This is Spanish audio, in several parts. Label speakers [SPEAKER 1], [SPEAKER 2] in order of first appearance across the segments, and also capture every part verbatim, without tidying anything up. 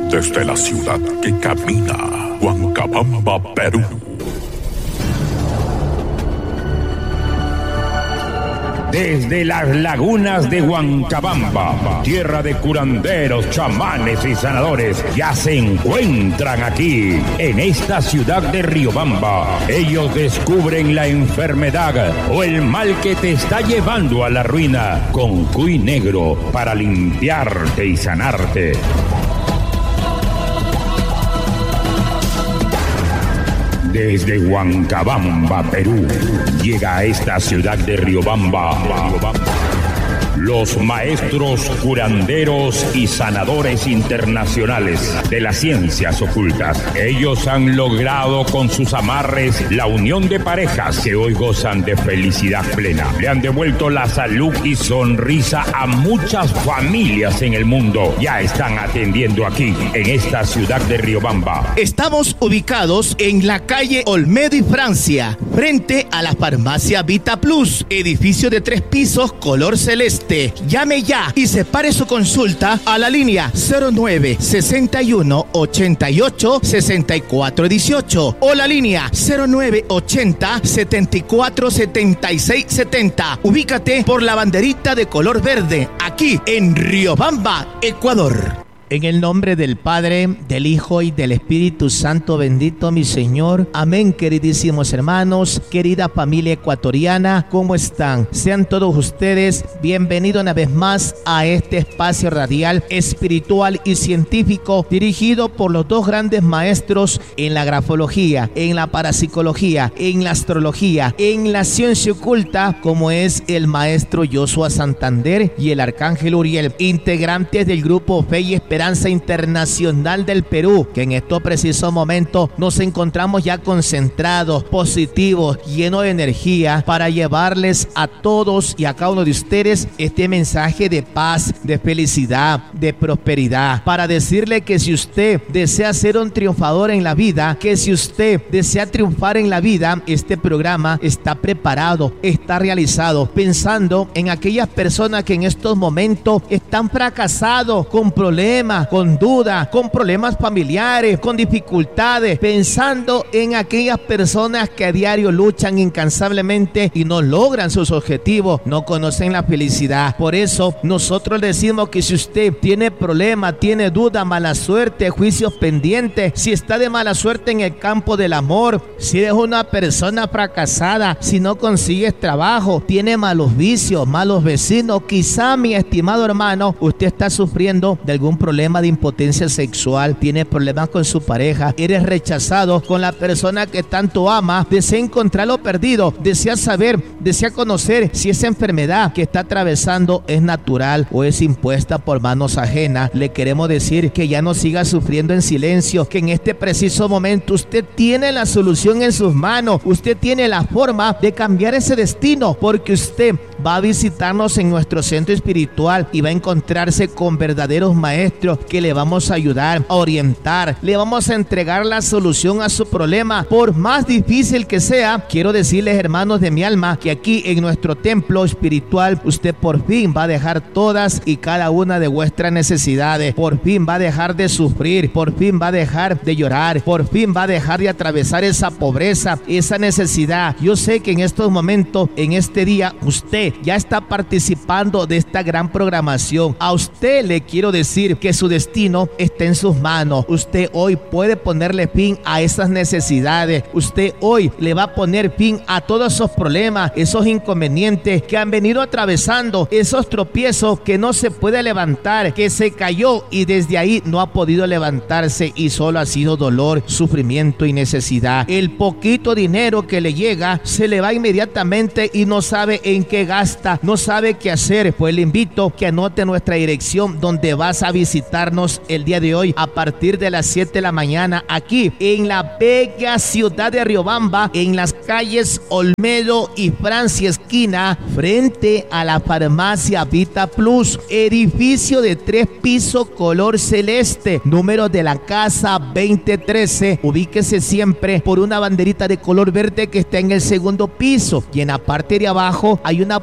[SPEAKER 1] Desde la ciudad que camina, Huancabamba, Perú.
[SPEAKER 2] Desde las lagunas de Huancabamba, tierra de curanderos, chamanes y sanadores, ya se encuentran aquí, en esta ciudad de Riobamba. Ellos descubren la enfermedad o el mal que te está llevando a la ruina con cuy negro para limpiarte y sanarte. Desde Huancabamba, Perú, llega a esta ciudad de Riobamba los maestros curanderos y sanadores internacionales de las ciencias ocultas. Ellos han logrado con sus amarres la unión de parejas que hoy gozan de felicidad plena. Le han devuelto la salud y sonrisa a muchas familias en el mundo. Ya están atendiendo aquí, en esta ciudad de Riobamba.
[SPEAKER 3] Estamos ubicados en la calle Olmedo y Francia, frente a la farmacia Vita Plus, edificio de tres pisos color celeste. Llame ya y separe su consulta a la línea cero nueve sesenta y uno ochenta y ocho sesenta y cuatro dieciocho o la línea cero nueve ochenta setenta y cuatro setenta y seis setenta. Ubícate por la banderita de color verde, aquí en Riobamba, Ecuador. En el nombre del Padre, del Hijo y del Espíritu Santo, bendito mi Señor. Amén, queridísimos hermanos, querida familia ecuatoriana, ¿cómo están? Sean todos ustedes bienvenidos una vez más a este espacio radial, espiritual y científico, dirigido por los dos grandes maestros en la grafología, en la parapsicología, en la astrología, en la ciencia oculta, como es el maestro Joshua Santander y el arcángel Uriel, integrantes del grupo Fe y Esperanza Internacional del Perú, que en estos precisos momentos nos encontramos ya concentrados, positivos, llenos de energía para llevarles a todos y a cada uno de ustedes este mensaje de paz, de felicidad, de prosperidad, para decirle que si usted desea ser un triunfador en la vida, que si usted desea triunfar en la vida, este programa está preparado, está realizado, pensando en aquellas personas que en estos momentos están fracasados, con problemas, con dudas, con problemas familiares, con dificultades, pensando en aquellas personas que a diario luchan incansablemente y no logran sus objetivos, no conocen la felicidad. Por eso nosotros decimos que si usted tiene problemas, tiene duda, mala suerte, juicios pendientes, si está de mala suerte en el campo del amor, si eres una persona fracasada, si no consigues trabajo, tiene malos vicios, malos vecinos, quizá, mi estimado hermano, usted está sufriendo de algún problema de impotencia sexual, tiene problemas con su pareja, eres rechazado con la persona que tanto ama, desea encontrar lo perdido, desea saber, desea conocer si esa enfermedad que está atravesando es natural o es impuesta por manos ajenas. Le queremos decir que ya no siga sufriendo en silencio, que en este preciso momento usted tiene la solución en sus manos, usted tiene la forma de cambiar ese destino, porque usted va a visitarnos en nuestro centro espiritual y va a encontrarse con verdaderos maestros que le vamos a ayudar, a orientar, le vamos a entregar la solución a su problema, por más difícil que sea. Quiero decirles, hermanos de mi alma, que aquí en nuestro templo espiritual usted por fin va a dejar todas y cada una de vuestras necesidades, por fin va a dejar de sufrir, por fin va a dejar de llorar, por fin va a dejar de atravesar esa pobreza, esa necesidad. Yo sé que en estos momentos, en este día, usted ya está participando de esta gran programación. A usted le quiero decir que su destino está en sus manos. Usted hoy puede ponerle fin a esas necesidades. Usted hoy le va a poner fin a todos esos problemas, esos inconvenientes que han venido atravesando, esos tropiezos que no se puede levantar, que se cayó y desde ahí no ha podido levantarse y solo ha sido dolor, sufrimiento y necesidad. El poquito dinero que le llega se le va inmediatamente y no sabe en qué gasta, no sabe qué hacer. Pues le invito que anote nuestra dirección donde vas a visitarnos el día de hoy a partir de las siete de la mañana, aquí en la bella ciudad de Riobamba, en las calles Olmedo y Francia esquina, frente a la farmacia Vita Plus, edificio de tres pisos color celeste, número de la casa veinte trece. Ubíquese siempre por una banderita de color verde que está en el segundo piso, y en la parte de abajo hay una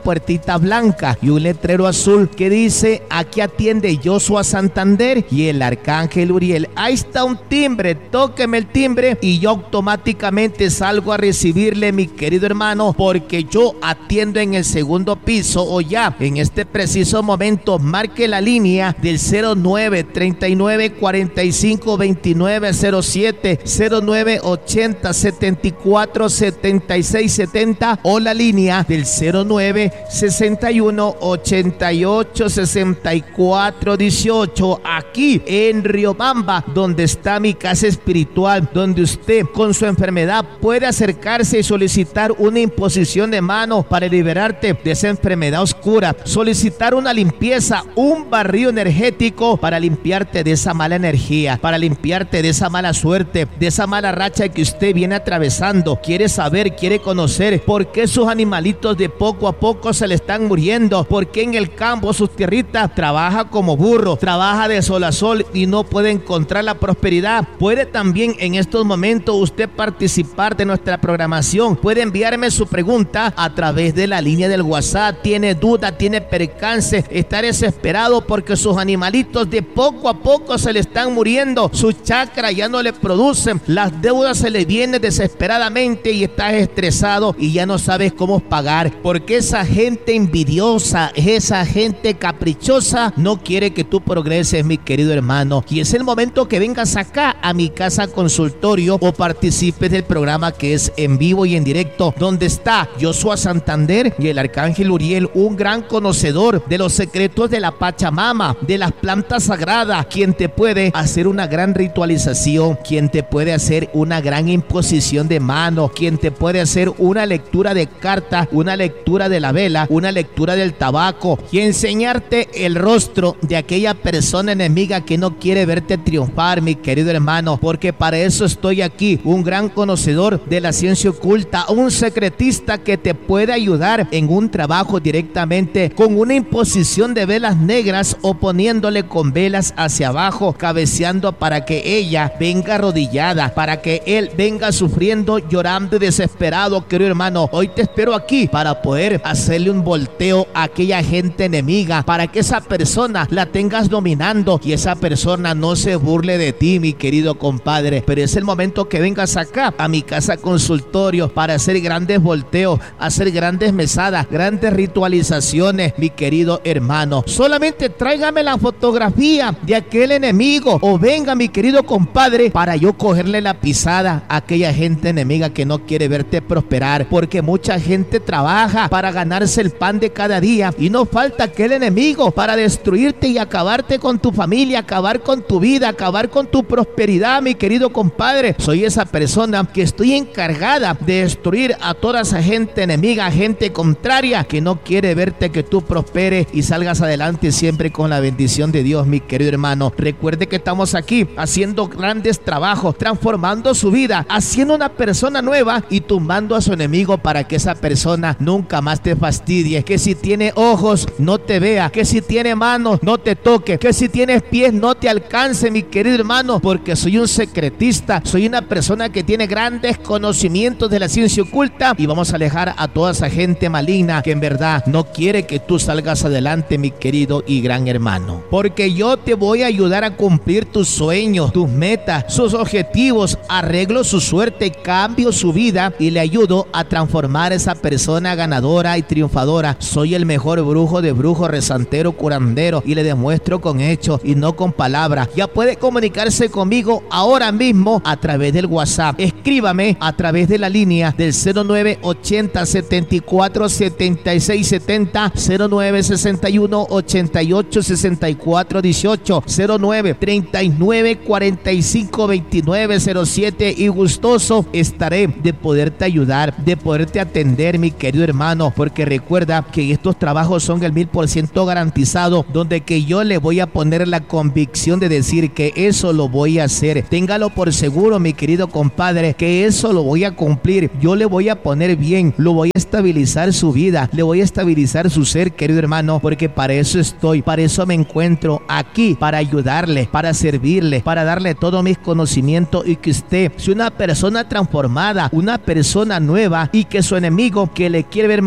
[SPEAKER 3] puertita blanca y un letrero azul que dice: aquí atiende Joshua Santander y el Arcángel Uriel. Ahí está un timbre, tóqueme el timbre y yo automáticamente salgo a recibirle, mi querido hermano, porque yo atiendo en el segundo piso. O ya en este preciso momento marque la línea del cero nueve treinta y nueve cuarenta y cinco veintinueve cero siete, cero nueve ochenta setenta y cuatro setenta y seis setenta o la línea del cero nueve sesenta y uno ochenta y ocho sesenta y cuatro dieciocho, aquí en Riobamba, donde está mi casa espiritual, donde usted con su enfermedad puede acercarse y solicitar una imposición de mano para liberarte de esa enfermedad oscura, solicitar una limpieza, un barrido energético para limpiarte de esa mala energía, para limpiarte de esa mala suerte, de esa mala racha que usted viene atravesando. Quiere saber, quiere conocer por qué sus animalitos de poco a poco se le están muriendo, por qué en el campo sus tierritas trabaja como burro, trabaja de sol a sol y no puede encontrar la prosperidad. Puede también en estos momentos usted participar de nuestra programación, puede enviarme su pregunta a través de la línea del WhatsApp. Tiene duda, tiene percance, está desesperado porque sus animalitos de poco a poco se le están muriendo, su chakra ya no le producen, las deudas se le vienen desesperadamente y estás estresado y ya no sabes cómo pagar, porque esa gente envidiosa, esa gente caprichosa no quiere que tú progreses, mi querido hermano. Y es el momento que vengas acá a mi casa consultorio o participes del programa que es en vivo y en directo, donde está Joshua Santander y el Arcángel Uriel, un gran conocedor de los secretos de la Pachamama, de las plantas sagradas, quien te puede hacer una gran ritualización, quien te puede hacer una gran imposición de mano, quien te puede hacer una lectura de cartas, una lectura de la vela, una lectura del tabaco y enseñarte el rostro de aquella persona enemiga que no quiere verte triunfar, mi querido hermano, porque para eso estoy aquí, un gran conocedor de la ciencia oculta, un secretista que te puede ayudar en un trabajo directamente con una imposición de velas negras o poniéndole con velas hacia abajo, cabeceando para que ella venga arrodillada, para que él venga sufriendo, llorando y desesperado, querido hermano. Hoy te espero aquí para poder hacerle un volteo a aquella gente enemiga, para que esa persona la tengas dominando y esa persona no se burle de ti, mi querido compadre. Pero es el momento que vengas acá a mi casa consultorio para hacer grandes volteos, hacer grandes mesadas, grandes ritualizaciones, mi querido hermano. Solamente tráigame la fotografía de aquel enemigo o venga, mi querido compadre, para yo cogerle la pisada a aquella gente enemiga que no quiere verte prosperar, porque mucha gente trabaja para ganarse el pan de cada día y no falta aquel enemigo para destruirte y acabarte con tu familia, acabar con tu vida, acabar con tu prosperidad, mi querido compadre. Soy esa persona que estoy encargada de destruir a toda esa gente enemiga, gente contraria que no quiere verte que tú prosperes y salgas adelante siempre con la bendición de Dios, mi querido hermano. Recuerde que estamos aquí haciendo grandes trabajos, transformando su vida, haciendo una persona nueva y tumbando a su enemigo para que esa persona nunca más te fastidie, que si tiene ojos no te vea, que si tiene manos no te toque, que si tienes pies no te alcance, mi querido hermano, porque soy un secretista, soy una persona que tiene grandes conocimientos de la ciencia oculta y vamos a alejar a toda esa gente maligna que en verdad no quiere que tú salgas adelante, mi querido y gran hermano, porque yo te voy a ayudar a cumplir tus sueños, tus metas, sus objetivos, arreglo su suerte, cambio su vida y le ayudo a transformar a esa persona ganadora y triunfadora. Soy el mejor brujo de brujos, rezantero, curandero y le demuestro con hechos y no con palabras. Ya puede comunicarse conmigo ahora mismo a través del WhatsApp. Escríbame a través de la línea del cero nueve ochenta setenta y cuatro setenta y seis setenta, cero nueve sesenta y uno ochenta y ocho sesenta y cuatro dieciocho, cero nueve treinta y nueve cuarenta y cinco veintinueve cero siete y gustoso estaré de poderte ayudar, de poderte atender, mi querido hermano, porque recuerda que estos trabajos son el mil por ciento garantizado, donde que yo le voy a poner la convicción de decir que eso lo voy a hacer. Téngalo por seguro, mi querido compadre, que eso lo voy a cumplir. Yo le voy a poner bien, lo voy a estabilizar su vida, le voy a estabilizar su ser, querido hermano, porque para eso estoy, para eso me encuentro aquí, para ayudarle, para servirle, para darle todos mis conocimientos y que usted sea una persona transformada, una persona nueva y que su enemigo que le quiere ver mal no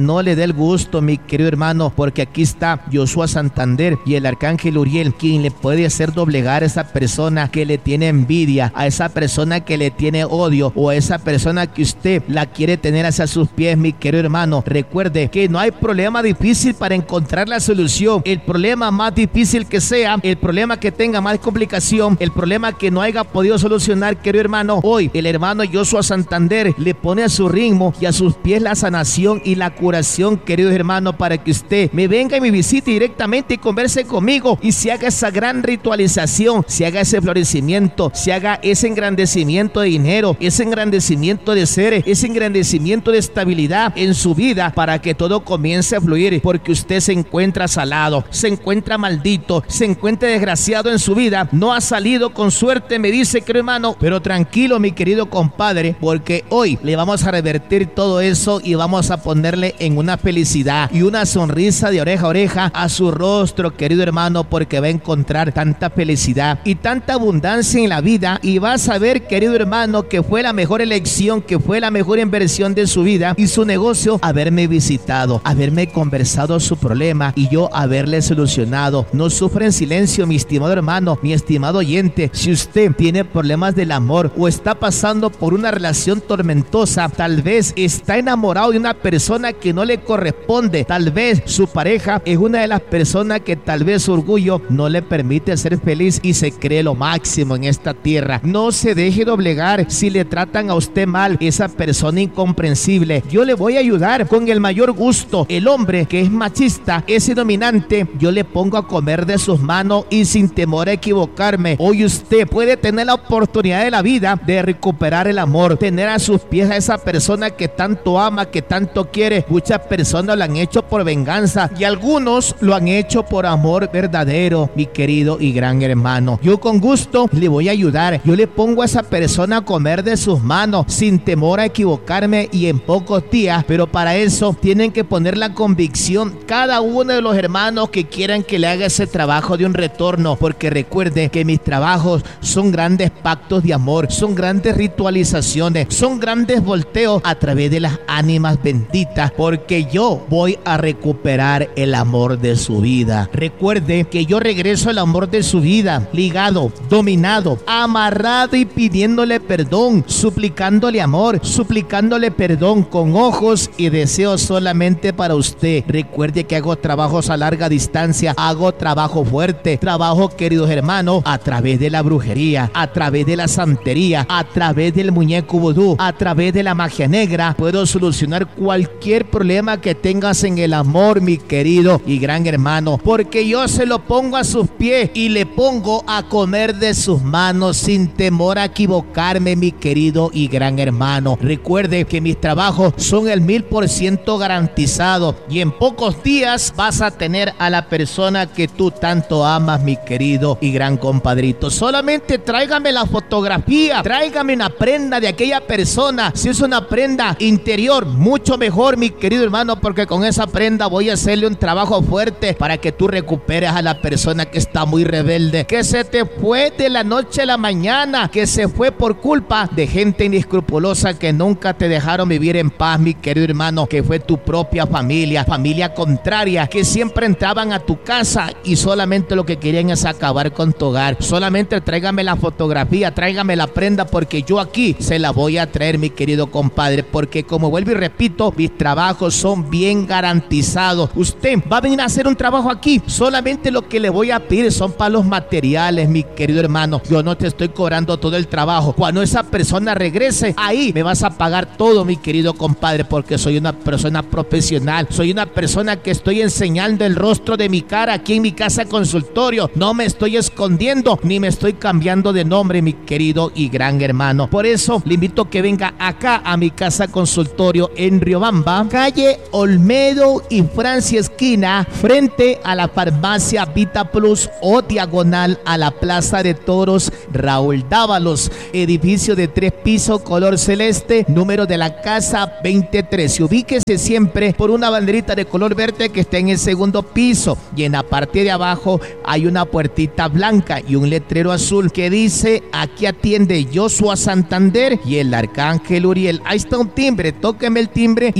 [SPEAKER 3] no le dé el gusto, mi querido hermano, porque aquí está Joshua Santander y el arcángel Uriel, quien le puede hacer doblegar a esa persona que le tiene envidia, a esa persona que le tiene odio, o a esa persona que usted la quiere tener hacia sus pies, mi querido hermano. Recuerde que no hay problema difícil para encontrar la solución. El problema más difícil que sea, el problema que tenga más complicación, el problema que no haya podido solucionar, querido hermano, hoy el hermano Joshua Santander le pone a su ritmo y a sus pies la sanación y la curación, queridos hermanos, para que usted me venga y me visite directamente y converse conmigo y se haga esa gran ritualización, se haga ese florecimiento, se haga ese engrandecimiento de dinero, ese engrandecimiento de seres, ese engrandecimiento de estabilidad en su vida, para que todo comience a fluir, porque usted se encuentra salado, se encuentra maldito, se encuentra desgraciado en su vida, no ha salido con suerte, me dice, querido hermano, pero tranquilo, mi querido compadre, porque hoy le vamos a revertir todo eso y vamos a ponerle en una felicidad y una sonrisa de oreja a oreja a su rostro, querido hermano, porque va a encontrar tanta felicidad y tanta abundancia en la vida, y va a saber, querido hermano, que fue la mejor elección, que fue la mejor inversión de su vida y su negocio, haberme visitado, haberme conversado su problema y yo haberle solucionado. No sufra en silencio, mi estimado hermano, mi estimado oyente. Si usted tiene problemas del amor o está pasando por una relación tormentosa, tal vez está enamorado de una persona que no le corresponde, tal vez su pareja es una de las personas que tal vez su orgullo no le permite ser feliz y se cree lo máximo en esta tierra. No se deje doblegar si le tratan a usted mal, esa persona incomprensible. Yo le voy a ayudar con el mayor gusto. El hombre que es machista, ese dominante, yo le pongo a comer de sus manos y sin temor a equivocarme. Hoy usted puede tener la oportunidad de la vida de recuperar el amor, tener a sus pies a esa persona que tanto ama, que tanto quiere. Muchas personas lo han hecho por venganza y algunos lo han hecho por amor verdadero, mi querido y gran hermano. Yo con gusto le voy a ayudar. Yo le pongo a esa persona a comer de sus manos sin temor a equivocarme y en pocos días, pero para eso tienen que poner la convicción cada uno de los hermanos que quieran que le haga ese trabajo de un retorno, porque recuerde que mis trabajos son grandes pactos de amor, son grandes ritualizaciones, son grandes volteos a través de las ánimas benditas, porque yo voy a recuperar el amor de su vida. Recuerde que yo regreso el amor de su vida, ligado, dominado, amarrado y pidiéndole perdón, suplicándole amor, suplicándole perdón con ojos y deseos solamente para usted. Recuerde que hago trabajos a larga distancia, hago trabajo fuerte, trabajo, queridos hermanos, a través de la brujería, a través de la santería, a través del muñeco vudú, a través de la magia negra. Puedo solucionar cualquier problema que tengas en el amor, mi querido y gran hermano, porque yo se lo pongo a sus pies y le pongo a comer de sus manos sin temor a equivocarme, mi querido y gran hermano. Recuerde que mis trabajos son el mil por ciento garantizado y en pocos días vas a tener a la persona que tú tanto amas, mi querido y gran compadrito. Solamente tráigame la fotografía, tráigame una prenda de aquella persona. Si es una prenda interior, mucho mejor, mi querido hermano, porque con esa prenda voy a hacerle un trabajo fuerte para que tú recuperes a la persona que está muy rebelde, que se te fue de la noche a la mañana, que se fue por culpa de gente inescrupulosa que nunca te dejaron vivir en paz, mi querido hermano, que fue tu propia familia, familia contraria, que siempre entraban a tu casa y solamente lo que querían es acabar con tu hogar. Solamente tráigame la fotografía, tráigame la prenda, porque yo aquí se la voy a traer, mi querido compadre, porque como vuelvo y repito, mis trabajos son bien garantizados. Usted va a venir a hacer un trabajo aquí, solamente lo que le voy a pedir son para los materiales, mi querido hermano. Yo no te estoy cobrando todo el trabajo. Cuando esa persona regrese, ahí me vas a pagar todo, mi querido compadre, porque soy una persona profesional, soy una persona que estoy enseñando el rostro de mi cara aquí en mi casa consultorio. No me estoy escondiendo ni me estoy cambiando de nombre, mi querido y gran hermano. Por eso le invito a que venga acá a mi casa consultorio en Riobamba, calle Olmedo y Francia esquina, frente a la farmacia Vita Plus o diagonal a la Plaza de Toros Raúl Dávalos, edificio de tres pisos color celeste, número de la casa veintitrés. Ubíquese siempre por una banderita de color verde que está en el segundo piso, y en la parte de abajo hay una puertita blanca y un letrero azul que dice: aquí atiende Joshua Santander y el arcángel Uriel. Ahí está un timbre, tóqueme el timbre y yo a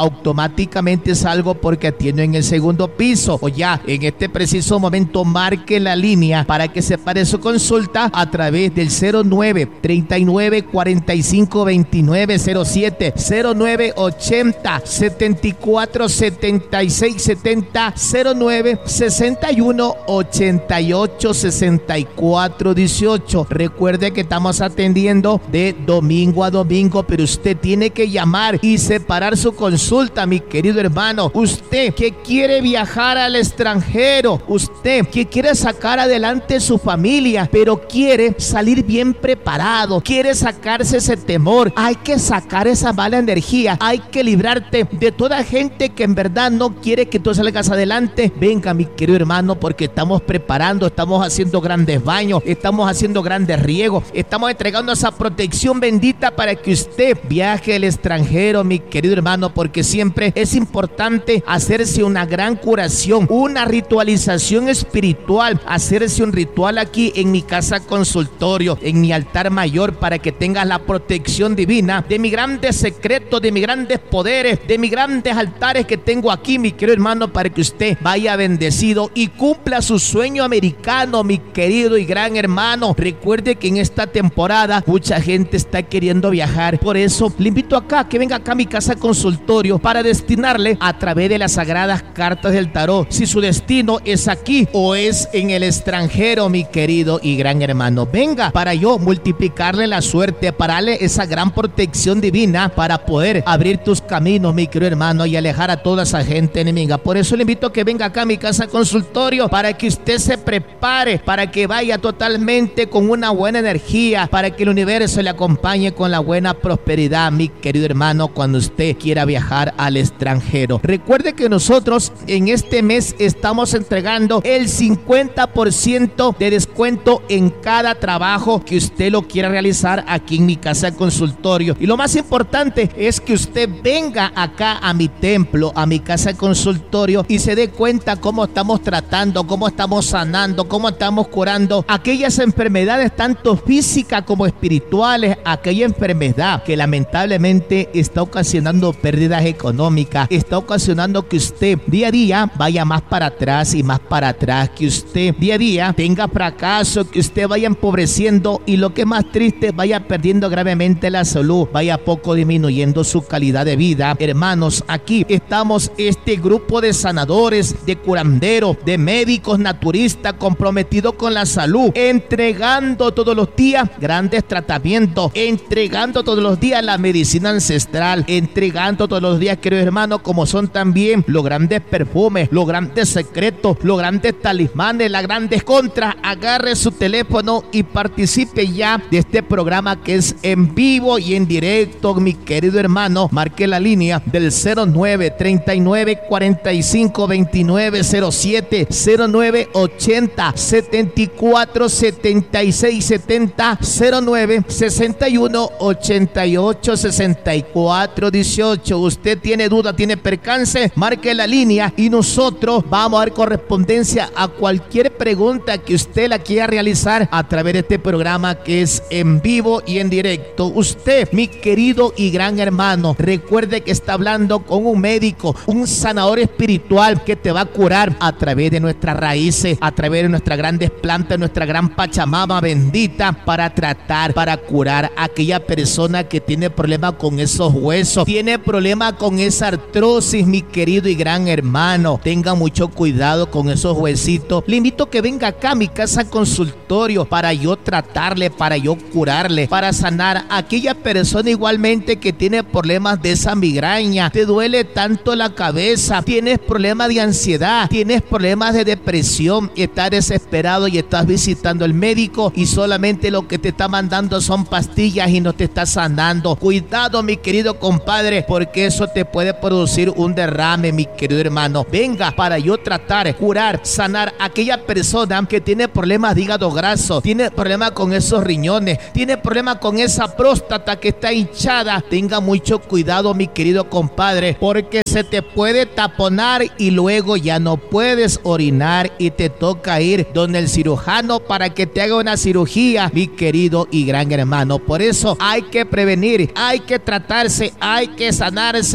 [SPEAKER 3] automáticamente salgo porque atiendo en el segundo piso. O ya, en este preciso momento marque la línea para que separe su consulta a través del cero nueve, treinta y nueve, cuarenta y cinco, veintinueve, cero siete, cero nueve, ochenta, setenta y cuatro, setenta y seis, setenta, cero nueve, sesenta y uno, ochenta y ocho, sesenta y cuatro, dieciocho. Recuerde que estamos atendiendo de domingo a domingo, pero usted tiene que llamar y separar su consulta, mi querido hermano. Usted que quiere viajar al extranjero, usted que quiere sacar adelante su familia, pero quiere salir bien preparado, quiere sacarse ese temor, hay que sacar esa mala energía, hay que librarte de toda gente que en verdad no quiere que tú salgas adelante. Venga, mi querido hermano, porque estamos preparando, estamos haciendo grandes baños, estamos haciendo grandes riegos, estamos entregando esa protección bendita para que usted viaje al extranjero, mi querido hermano, porque siempre es importante hacerse una gran curación, una ritualización espiritual, hacerse un ritual aquí en mi casa consultorio, en mi altar mayor, para que tengas la protección divina de mis grandes secretos, de mis grandes poderes, de mis grandes altares que tengo aquí, mi querido hermano, para que usted vaya bendecido y cumpla su sueño americano, mi querido y gran hermano. Recuerde que en esta temporada mucha gente está queriendo viajar, por eso le invito acá, que venga acá a mi casa consultorio para destinarle a través de las sagradas cartas del tarot si su destino es aquí o es en el extranjero, mi querido y gran hermano. Venga para yo multiplicarle la suerte, para darle esa gran protección divina, para poder abrir tus caminos, mi querido hermano, y alejar a toda esa gente enemiga. Por eso le invito a que venga acá a mi casa consultorio para que usted se prepare, para que vaya totalmente con una buena energía, para que el universo le acompañe con la buena prosperidad, mi querido hermano, cuando usted quiera viajar al extranjero. Recuerde que nosotros en este mes estamos entregando el cincuenta por ciento de descuento en cada trabajo que usted lo quiera realizar aquí en mi casa consultorio. Y lo más importante es que usted venga acá a mi templo, a mi casa consultorio, y se dé cuenta cómo estamos tratando, cómo estamos sanando, cómo estamos curando aquellas enfermedades tanto físicas como espirituales, aquella enfermedad que lamentablemente está ocasionando pérdidas económicas, está ocasionando que usted día a día vaya más para atrás y más para atrás, que usted día a día tenga fracaso, que usted vaya empobreciendo y lo que es más triste, vaya perdiendo gravemente la salud, vaya poco disminuyendo su calidad de vida. Hermanos, aquí estamos este grupo de sanadores, de curanderos, de médicos naturistas comprometidos con la salud, entregando todos los días grandes tratamientos, entregando todos los días la medicina ancestral, entregando todos los días, queridos hermanos, como son también los grandes perfumes, los grandes secretos, los grandes talismanes, las grandes contras. Agarre su teléfono y participe ya de este programa que es en vivo y en directo, mi querido hermano. Marque la línea del cero nueve, treinta y nueve, cuarenta y cinco, veintinueve, cero siete, cero nueve, ochenta, setenta y cuatro, setenta y seis, setenta, cero nueve, sesenta y uno, ochenta y ocho, sesenta y cuatro, dieciocho. Usted tiene duda, tiene percance, marque la línea y nosotros vamos a dar correspondencia a cualquier pregunta que usted la quiera realizar a través de este programa que es en vivo y en directo. Usted, mi querido y gran hermano, recuerde que está hablando con un médico, un sanador espiritual que te va a curar a través de nuestras raíces, a través de nuestras grandes plantas, nuestra gran Pachamama bendita, para tratar, para curar a aquella persona que tiene problema con esos huesos, tiene problema con esa artrosis, mi querido y gran hermano. Tenga mucho cuidado con esos huesitos. Le invito a que venga acá a mi casa consultorio para yo tratarle, para yo curarle, para sanar a aquella persona igualmente que tiene problemas de esa migraña, te duele tanto la cabeza, tienes problemas de ansiedad, tienes problemas de depresión, y estás desesperado y estás visitando al médico y solamente lo que te está mandando son pastillas y no te está sanando. Cuidado, mi querido compadre, porque eso te puede producir un derrame, mi querido hermano. Venga para yo tratar, curar, sanar a aquella persona que tiene problemas de hígado graso, tiene problemas con esos riñones, tiene problemas con esa próstata que está hinchada. Tenga mucho cuidado, mi querido compadre, porque se te puede taponar y luego ya no puedes orinar y te toca ir donde el cirujano para que te haga una cirugía, mi querido y gran hermano. Por eso hay que prevenir, hay que tratarse, hay que sanarse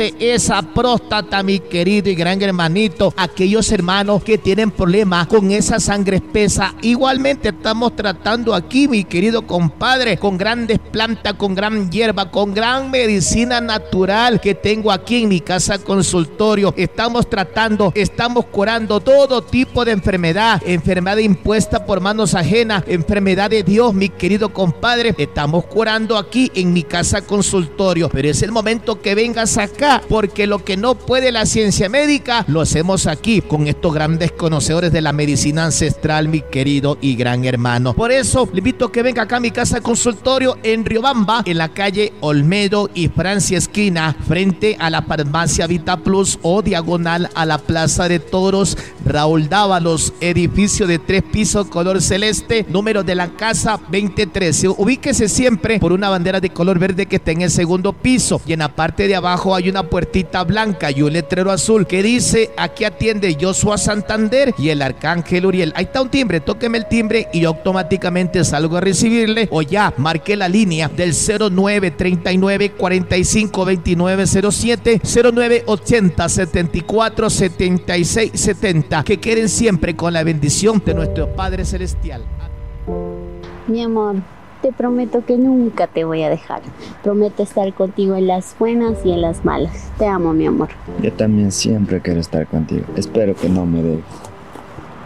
[SPEAKER 3] reduce esa próstata, mi querido y gran hermanito. Aquellos hermanos que tienen problemas con esa sangre espesa, igualmente estamos tratando aquí, mi querido compadre, con grandes plantas, con gran hierba, con gran medicina natural que tengo aquí en mi casa consultorio. Estamos tratando, estamos curando todo tipo de enfermedad, enfermedad impuesta por manos ajenas, enfermedad de Dios, mi querido compadre. Estamos curando aquí en mi casa consultorio, pero es el momento que vengas acá, porque lo que no puede la ciencia médica, lo hacemos aquí con estos grandes conocedores de la medicina ancestral, mi querido y gran hermano. Por eso le invito a que venga acá a mi casa consultorio en Riobamba, en la calle Olmedo y Francia esquina, frente a la farmacia Vita Plus o diagonal a la Plaza de Toros Raúl Dávalos, edificio de tres pisos color celeste, número de la casa veinte trece. Ubíquese siempre por una bandera de color verde que está en el segundo piso, y en la parte de abajo hay una puertita blanca y un letrero azul que dice: aquí atiende Joshua Santander y el Arcángel Uriel. Ahí está un timbre, tóqueme el timbre y yo automáticamente salgo a recibirle, o ya marqué la línea del cero nueve treinta y nueve cuarenta y cinco veintinueve cero siete, cero nueve ochenta setenta y cuatro setenta y seis setenta, que queden siempre con la bendición de nuestro Padre Celestial.
[SPEAKER 4] Mi amor, te prometo que nunca te voy a dejar. Prometo estar contigo en las buenas y en las malas. Te amo, mi amor.
[SPEAKER 5] Yo también siempre quiero estar contigo. Espero que no me dejes.